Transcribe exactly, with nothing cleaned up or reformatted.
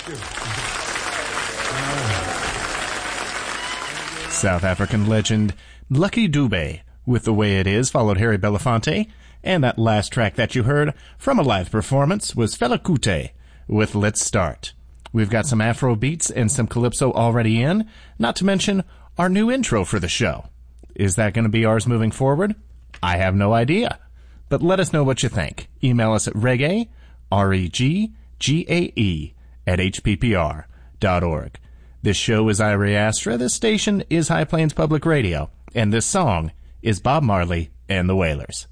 South African legend Lucky Dube with The Way It Is followed Harry Belafonte, and that last track that you heard from a live performance was Fela Kuti with Let's Start. We've got some Afro beats and some Calypso already in, not to mention our new intro for the show. Is that going to be ours moving forward? I have no idea. But let us know what you think. Email us at reggae, R E G G A E, at H P P R dot org. This show is Irie Astra, this station is High Plains Public Radio, and this song is Bob Marley and the Wailers.